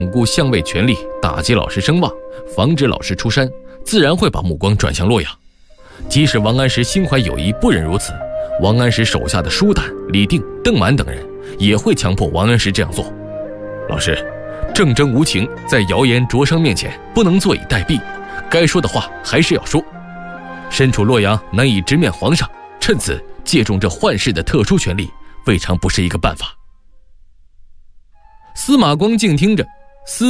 巩固相位权力，打击老师声望，防止老师出山，自然会把目光转向洛阳。即使王安石心怀友谊，不忍如此，王安石手下的舒胆、李定、邓满等人也会强迫王安石这样做。老师，正争无情，在谣言灼伤面前不能坐以待毙，该说的话还是要说。身处洛阳难以直面皇上，趁此借重这宦世的特殊权力，未尝不是一个办法。司马光静听着，